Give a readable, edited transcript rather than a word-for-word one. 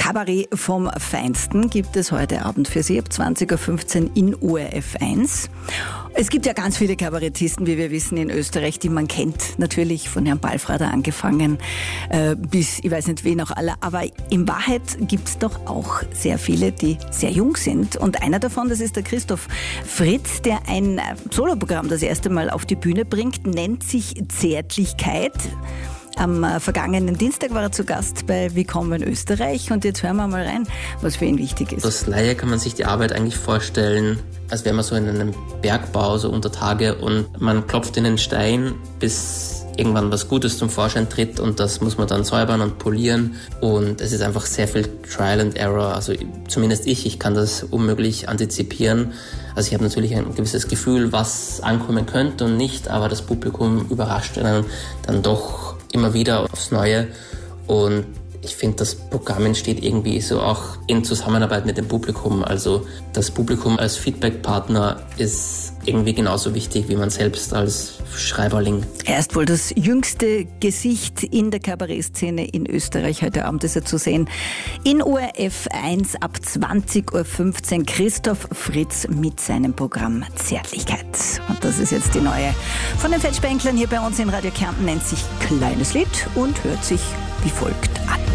Kabarett vom Feinsten gibt es heute Abend für Sie ab 20.15 Uhr in ORF 1. Es gibt ja ganz viele Kabarettisten, wie wir wissen, in Österreich, die man kennt. Natürlich von Herrn Balfrader angefangen bis, ich weiß nicht wen auch alle. Aber in Wahrheit gibt es doch auch sehr viele, die sehr jung sind. Und einer davon, das ist der Christoph Fritz, der ein Soloprogramm das erste Mal auf die Bühne bringt, nennt sich Zärtlichkeit. Am vergangenen Dienstag war er zu Gast bei Willkommen in Österreich und jetzt hören wir mal rein, was für ihn wichtig ist. Als Laie kann man sich die Arbeit eigentlich vorstellen, als wäre man so in einem Bergbau, so unter Tage, und man klopft in den Stein, bis irgendwann was Gutes zum Vorschein tritt, und das muss man dann säubern und polieren, und es ist einfach sehr viel Trial and Error. Also zumindest ich kann das unmöglich antizipieren. Also ich habe natürlich ein gewisses Gefühl, was ankommen könnte und nicht, aber das Publikum überrascht einen dann doch immer wieder aufs Neue, und ich finde, das Programm entsteht irgendwie so auch in Zusammenarbeit mit dem Publikum. Also das Publikum als Feedbackpartner ist irgendwie genauso wichtig wie man selbst als Schreiberling. Er ist wohl das jüngste Gesicht in der Kabarettszene in Österreich. Heute Abend ist er zu sehen in ORF 1 ab 20.15 Uhr. Christoph Fritz mit seinem Programm Zärtlichkeit. Und das ist jetzt die neue von den Feldsprenklern hier bei uns in Radio Kärnten, nennt sich Kleines Lied und hört sich wie folgt an.